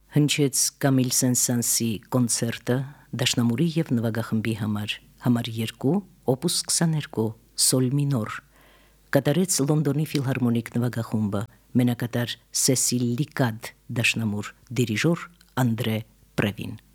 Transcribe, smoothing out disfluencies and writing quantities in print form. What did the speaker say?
Հնչեց Կամիլ Սեն-Սանսի կոնցերտը դաշնամուրի և նվագախմբի համար 2, օպուս 22, սոլ մինոր, կատարեց Լոնդոնի ֆիլհարմոնիկ նվագախումբը, մենակատար Սեսիլ Լիկադ դաշնամուր, դիրիժոր Անդրե Պրևին։